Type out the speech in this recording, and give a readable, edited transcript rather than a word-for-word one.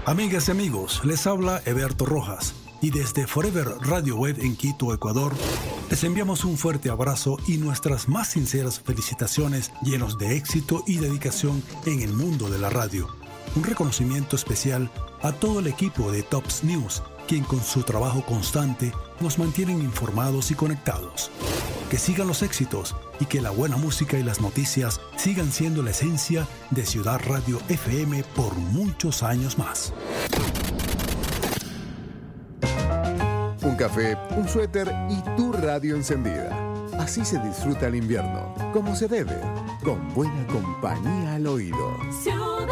Amigas y amigos, les habla Eberto Rojas y desde Forever Radio Web en Quito, Ecuador, les enviamos un fuerte abrazo y nuestras más sinceras felicitaciones llenos de éxito y dedicación en el mundo de la radio. Un reconocimiento especial a todo el equipo de Tops News, quien con su trabajo constante nos mantienen informados y conectados. Que sigan los éxitos y que la buena música y las noticias sigan siendo la esencia de Ciudad Radio FM por muchos años más. Un café, un suéter y tu radio encendida. Así se disfruta el invierno, como se debe, con buena compañía al oído.